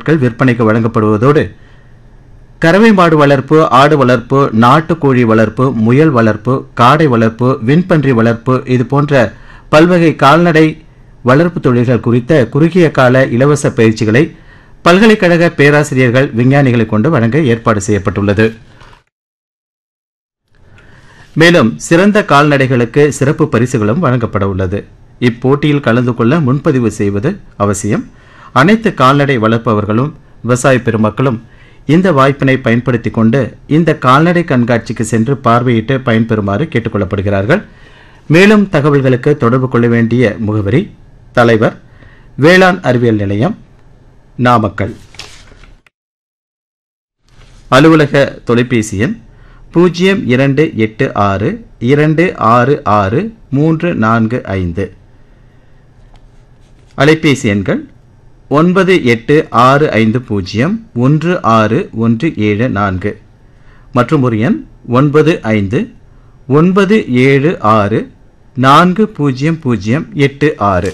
பொருட்கள் விற்பனைக்கு வழங்கப்படுவதோடு கறவை மாடு வளர்ப்பு, ஆடு வளர்ப்பு, நாட்டுக்கோழி வளர்ப்பு, முயல் வளர்ப்பு, காடை வளர்ப்பு, விண்பன்றி வளர்ப்பு இது போன்ற பல்வகை கால்நடை வளர்ப்பு தொழில்கள் குறித்த குறுகிய கால இலவச பயிற்சிகளை பல்கலைக்கழக பேராசிரியர்கள், விஞ்ஞானிகளை கொண்டு வழங்க ஏற்பாடு செய்யப்பட்டுள்ளது. மேலும் சிறந்த கால்நடைகளுக்கு சிறப்பு பரிசுகளும் வழங்கப்பட உள்ளது. இப்போட்டியில் கலந்து கொள்ள முன்பதிவு செய்வது அவசியம். அனைத்து கால்நடை வளர்ப்பவர்களும் விவசாய பெருமக்களும் இந்த வாய்ப்பினை பயன்படுத்திக் கொண்டு இந்த கால்நடை கண்காட்சிக்கு சென்று பார்வையிட்டு பயன்பெறுமாறு கேட்டுக் கொள்ளப்படுகிறார்கள். மேலும் தகவல்களுக்கு தொடர்பு கொள்ள வேண்டிய முகவரி: தலைவர், வேளாண் அறிவியல் நிலையம், நாமக்கல். அலுவலக தொலைபேசி எண் 0286266345. அலைபேசி எண்கள் 9865016174 மற்றும் ஒரு எண் 9597640086.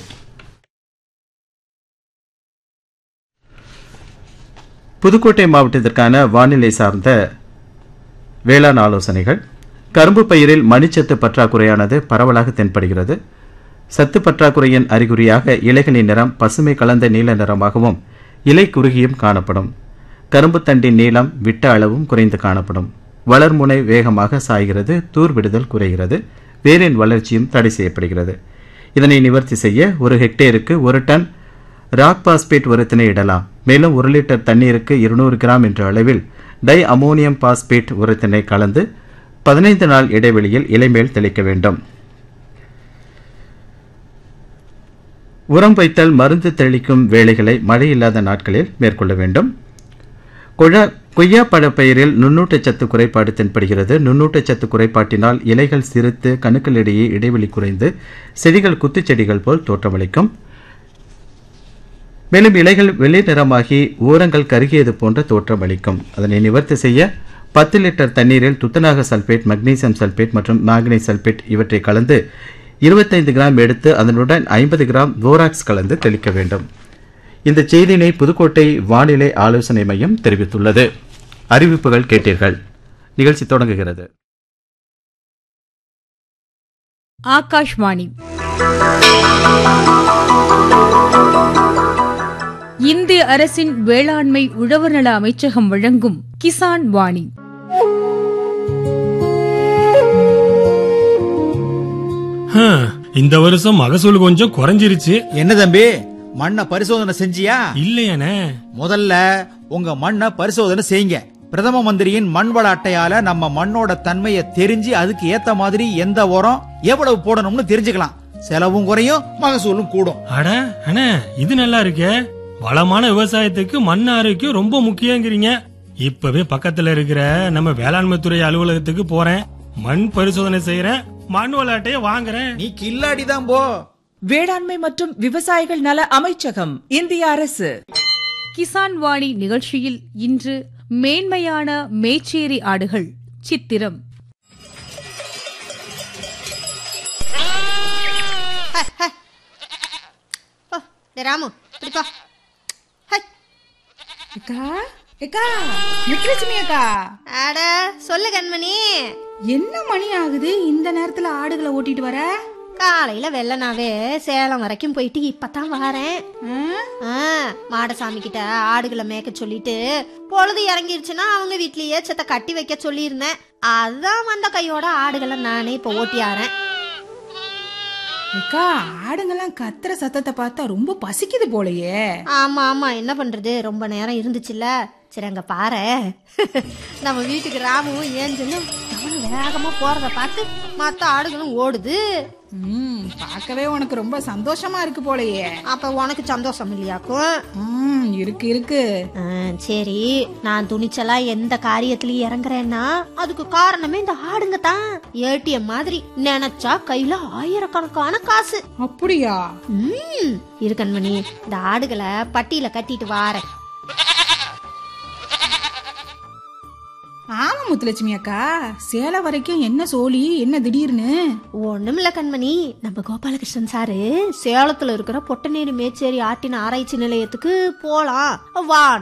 புதுக்கோட்டை மாவட்டத்திற்கான வானிலை சார்ந்த வேளாண் ஆலோசனைகள். கரும்பு பயிரில் மணிச்சத்து பற்றாக்குறையானது பரவலாக தென்படுகிறது. சத்து பற்றாக்குறையின் அறிகுறியாக இலைகளின் நிறம் பசுமை கலந்த நீல நிறமாகவும் இலை குறுகியும் காணப்படும். கரும்பு தண்டின் நீளம் விட்ட அளவும் குறைந்து காணப்படும். வளர்முனை வேகமாக சாய்கிறது. தூர்விடுதல் குறைகிறது. வேரின் வளர்ச்சியும் தடை செய்யப்படுகிறது. இதனை நிவர்த்தி செய்ய 1 ஹெக்டேருக்கு 1 டன் ராக் பாஸ்பேட் உரத்தினை இடலாம். மேலும் 1 லிட்டர் தண்ணீருக்கு 200 கிராம் என்ற அளவில் டை அமோனியம் பாஸ்பேட் உரத்தினை கலந்து 15 நாள் இடைவெளியில் இலைமேல் தெளிக்க வேண்டும். உரம் வைத்தல், மருந்து தெளிக்கும் வேலைகளை மழை இல்லாத நாட்களில் மேற்கொள்ள வேண்டும். கொய்யா பழ பயிரில் நுண்ணூட்டச்சத்து குறைபாடு தென்படுகிறது. நுண்ணூட்டச்சத்து குறைபாட்டினால் இலைகள் சிறுத்து கணுக்களிடையே இடைவெளி குறைந்து செடிகள் குத்துச்செடிகள் போல் தோற்றமளிக்கும். மேலும் இலைகள் வெள்ளை நிறமாகி ஓரங்கள் கருகியது போன்ற தோற்றம் அளிக்கும். அதனை நிவர்த்தி செய்ய 10 லிட்டர் தண்ணீரில் துத்தநாக சல்பேட், மக்னீசியம் சல்பேட் மற்றும் மேக்னீஸ் சல்பேட் இவற்றை கலந்து 25 கிராம் எடுத்து அதனுடன் 50 கிராம் போராக்ஸ் கலந்து தெளிக்க வேண்டும். இந்த செய்தியினை புதுக்கோட்டை வானிலை ஆலோசனை மையம் தெரிவித்துள்ளது. அறிவிப்புகள் கேட்டீர்கள். நிகழ்ச்சி தொடங்குகிறது. ஆகாஷ்வாணி இந்திய அரசின் வேளாண்மை உழவர் நல அமைச்சகம் வழங்கும் கிசான் வாணி. இந்த வருஷம் மகசூல் கொஞ்சம் குறைஞ்சிருச்சு. என்ன தம்பி, மண்ணை பரிசோதனை செஞ்சியா? இல்லையானே. முதல்ல உங்க மண்ணை பரிசோதனை செய்யுங்க. பிரதம மந்திரியின் மண் வள அட்டையால நம்ம மண்ணோட தன்மையை தெரிஞ்சு அதுக்கு ஏத்த மாதிரி எந்த உரம் எவ்வளவு போடணும்னு தெரிஞ்சுக்கலாம். செலவும் குறையும், மகசூலும் கூடும். அட அண்ணே, இது நல்லா இருக்கே. வளமான விவசாயத்துக்கு மண் ஆரோக்கியம் ரொம்ப முக்கியங்கிறீங்க. இப்பவே பக்கத்துல இருக்கிற நம்ம வேளாண்மை துறை அலுவலகத்துக்கு போறேன். மண் பரிசோதனை செய்யறேன். மண் வள அட்டையை வாங்குறேன். நீ கில்லாடிதான் போ. வேளாண்மை மற்றும் விவசாயிகள் நல அமைச்சகம், இந்திய அரசு. கிசான் வாணி நிகழ்ச்சியில் இன்று மேன்மையான மேச்சேரி ஆடுகள் சித்திரம். ராமு, அட சொல்லு கண்மணி, என்ன மணி ஆகுது இந்த நேரத்துல ஆடுகளை ஓட்டிட்டு வர? காலையில வெள்ளனாவே சேலம் வரைக்கும் போயிட்டு இப்பதான் வாரேன். மாடசாமி கிட்ட ஆடுகளை மேய்க்க சொல்லிட்டு பொழுது இறங்கிருச்சுன்னா அவங்க வீட்லயே செத்த கட்டி வைக்க சொல்லியிருந்தேன். அதான் வந்த கையோட ஆடுகளை நானே இப்ப ஓட்டியாரேன். ஆடுங்கெல்லாம் கத்துற சத்தத்தை பார்த்தா ரொம்ப பசிக்குது போலயே. ஆமா ஆமா, என்ன பண்றது, ரொம்ப நேரம் இருந்துச்சுல்ல. சரி அங்க பாரு, நம்ம வீட்டுக்கு ராமுவும் ஏஞ்சலும் வேகமா போறத பார்த்து மத்த ஆடுகளும் ஓடுது. பார்க்கவே உனக்கு ரொம்ப சந்தோஷமா இருக்கு போலயே. அப்ப உனக்கு சந்தோஷம் இல்லையாக்கும்? இருக்கு இருக்கு. சரி, நான் துணிச்சலா எந்த காரியத்திலயும் இறங்குறேன்னா அதுக்கு காரணமே இந்த ஆடுங்க தான். ஏடிஎம் மாதிரி நினைச்சா கையில ஆயிரக்கணக்கான காசு. அப்படியா? இரு கண்மணி, இந்த ஆடுகளை பட்டியில கட்டிட்டு வாரேன். ஆமா முத்துலட்சுமி அக்கா, சேலம் வரைக்கும் என்ன சோழி, என்ன திடீர்னு? ஒண்ணுமில்ல கண்மணி, நம்ம கோபாலகிருஷ்ணன் சாரு சேலத்துல இருக்கிற பொட்டநேரி மேச்சேரி ஆட்டின ஆராய்ச்சி நிலையத்துக்கு போலாம் வா